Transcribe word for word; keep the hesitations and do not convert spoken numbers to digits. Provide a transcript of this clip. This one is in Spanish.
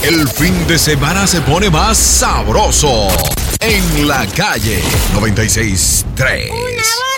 El fin de semana se pone más sabroso. En la calle noventa y seis tres.